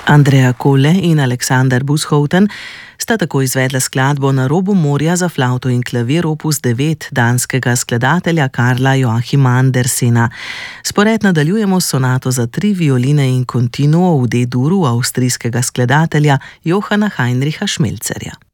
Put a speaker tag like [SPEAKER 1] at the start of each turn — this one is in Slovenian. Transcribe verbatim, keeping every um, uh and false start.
[SPEAKER 1] Andrea Kolle in Alexander Bushouten sta tako izvedla skladbo Na robu morja za flavto in klavir opus devet danskega skladatelja Karla Joachima Andersena. Spored nadaljujemo s sonato za tri violine in continuo v D-duru avstrijskega skladatelja Johana Heinricha Schmelzerja.